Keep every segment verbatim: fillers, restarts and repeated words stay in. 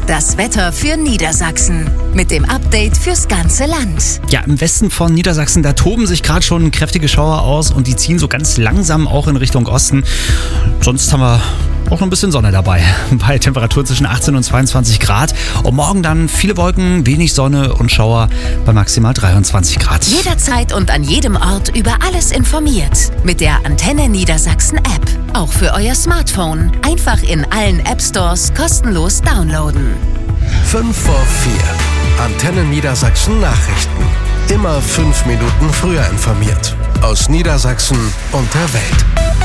Das Wetter für Niedersachsen mit dem Update fürs ganze Land. Ja, im Westen von Niedersachsen, da toben sich gerade schon kräftige Schauer aus und die ziehen so ganz langsam auch in Richtung Osten. Sonst haben wir auch noch ein bisschen Sonne dabei, bei Temperaturen zwischen achtzehn und zweiundzwanzig Grad. Und morgen dann viele Wolken, wenig Sonne und Schauer bei maximal dreiundzwanzig Grad. Jederzeit und an jedem Ort über alles informiert. Mit der Antenne Niedersachsen App. Auch für euer Smartphone. Einfach in allen App Stores kostenlos downloaden. fünf vor vier. Antenne Niedersachsen Nachrichten. Immer fünf Minuten früher informiert. Aus Niedersachsen und der Welt.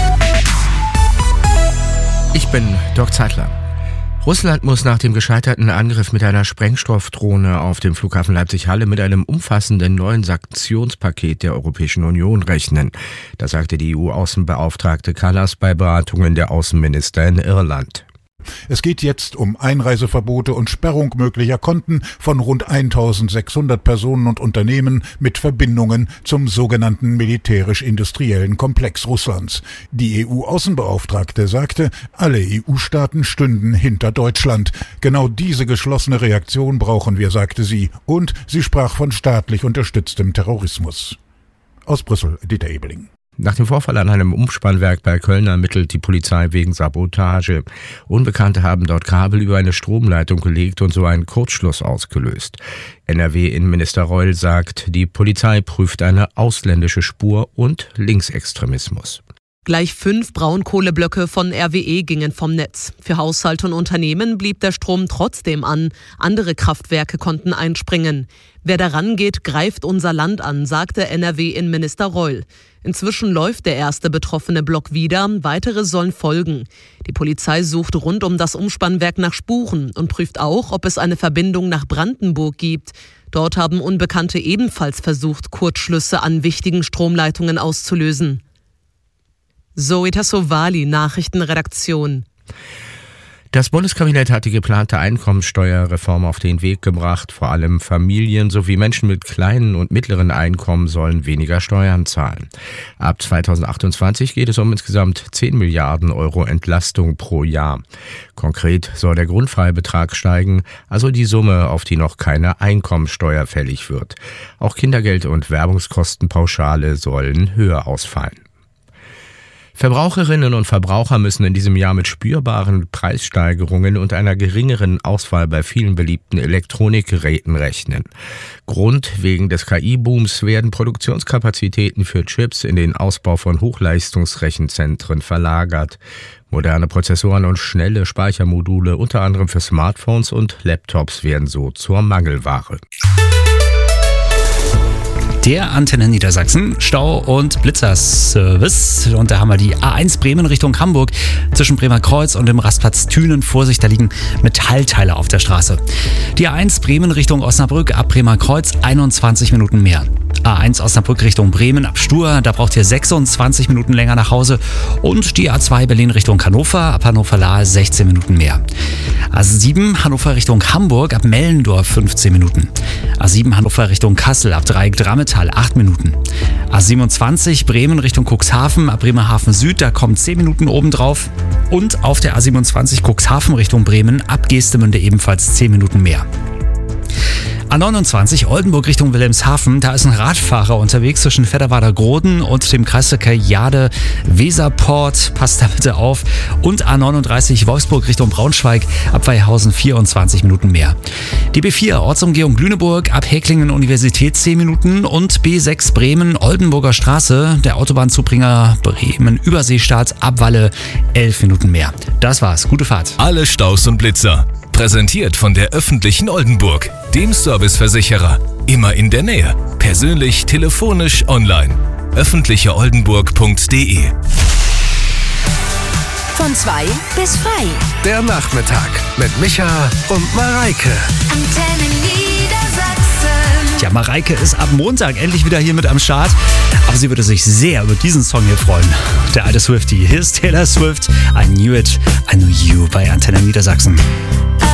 Ich bin Dirk Zeitler. Russland muss nach dem gescheiterten Angriff mit einer Sprengstoffdrohne auf dem Flughafen Leipzig-Halle mit einem umfassenden neuen Sanktionspaket der Europäischen Union rechnen. Das sagte die E U-Außenbeauftragte Kallas bei Beratungen der Außenminister in Irland. Es geht jetzt um Einreiseverbote und Sperrung möglicher Konten von rund eintausendsechshundert Personen und Unternehmen mit Verbindungen zum sogenannten militärisch-industriellen Komplex Russlands. Die E U-Außenbeauftragte sagte, alle E U-Staaten stünden hinter Deutschland. Genau diese geschlossene Reaktion brauchen wir, sagte sie, und sie sprach von staatlich unterstütztem Terrorismus. Aus Brüssel, Dieter Ebeling. Nach dem Vorfall an einem Umspannwerk bei Köln ermittelt die Polizei wegen Sabotage. Unbekannte haben dort Kabel über eine Stromleitung gelegt und so einen Kurzschluss ausgelöst. N R W-Innenminister Reul sagt, die Polizei prüft eine ausländische Spur und Linksextremismus. Gleich fünf Braunkohleblöcke von R W E gingen vom Netz. Für Haushalte und Unternehmen blieb der Strom trotzdem an. Andere Kraftwerke konnten einspringen. Wer daran geht, greift unser Land an, sagte N R W-Innenminister Reul. Inzwischen läuft der erste betroffene Block wieder, weitere sollen folgen. Die Polizei sucht rund um das Umspannwerk nach Spuren und prüft auch, ob es eine Verbindung nach Brandenburg gibt. Dort haben Unbekannte ebenfalls versucht, Kurzschlüsse an wichtigen Stromleitungen auszulösen. Zoe Tassovali, Nachrichtenredaktion. Das Bundeskabinett hat die geplante Einkommensteuerreform auf den Weg gebracht. Vor allem Familien sowie Menschen mit kleinen und mittleren Einkommen sollen weniger Steuern zahlen. Ab zweitausendachtundzwanzig geht es um insgesamt zehn Milliarden Euro Entlastung pro Jahr. Konkret soll der Grundfreibetrag steigen, also die Summe, auf die noch keine Einkommensteuer fällig wird. Auch Kindergeld und Werbungskostenpauschale sollen höher ausfallen. Verbraucherinnen und Verbraucher müssen in diesem Jahr mit spürbaren Preissteigerungen und einer geringeren Auswahl bei vielen beliebten Elektronikgeräten rechnen. Grund: wegen des K I-Booms werden Produktionskapazitäten für Chips in den Ausbau von Hochleistungsrechenzentren verlagert. Moderne Prozessoren und schnelle Speichermodule, unter anderem für Smartphones und Laptops, werden so zur Mangelware. Der Antenne Niedersachsen Stau- und Blitzerservice. Und da haben wir die A eins Bremen Richtung Hamburg zwischen Bremer Kreuz und dem Rastplatz Thünen. Vorsicht, da liegen Metallteile auf der Straße. Die A eins Bremen Richtung Osnabrück ab Bremer Kreuz einundzwanzig Minuten mehr. A eins Osnabrück Richtung Bremen ab Stur, da braucht ihr sechsundzwanzig Minuten länger nach Hause. Und die A zwei Berlin Richtung Hannover ab Hannover-Lahe sechzehn Minuten mehr. A sieben Hannover Richtung Hamburg ab Mellendorf fünfzehn Minuten. A sieben Hannover Richtung Kassel ab Dreieck Drammetal acht Minuten. A siebenundzwanzig Bremen Richtung Cuxhaven ab Bremerhaven Süd, da kommen zehn Minuten obendrauf. Und auf der A siebenundzwanzig Cuxhaven Richtung Bremen ab Geestemünde ebenfalls zehn Minuten mehr. A neunundzwanzig Oldenburg Richtung Wilhelmshaven, da ist ein Radfahrer unterwegs zwischen Fedderwader-Groden und dem Kreisverkehr Jade-Weserport. Passt da bitte auf. Und A neununddreißig Wolfsburg Richtung Braunschweig ab Weihausen vierundzwanzig Minuten mehr. Die B vier Ortsumgehung Lüneburg ab Häklingen Universität zehn Minuten und B sechs Bremen Oldenburger Straße, der Autobahnzubringer Bremen Überseestadt ab Walle elf Minuten mehr. Das war's. Gute Fahrt. Alle Staus und Blitzer. Präsentiert von der öffentlichen Oldenburg, dem Serviceversicherer. Immer in der Nähe. Persönlich, telefonisch, online. öffentliche oldenburg punkt de. Von zwei bis frei. Der Nachmittag mit Micha und Mareike. Antenne Niedersachsen. Tja, Mareike ist ab Montag endlich wieder hier mit am Start. Aber sie würde sich sehr über diesen Song hier freuen. Der alte Swiftie. Hier ist Taylor Swift. I knew it, I knew you bei Antenne Niedersachsen.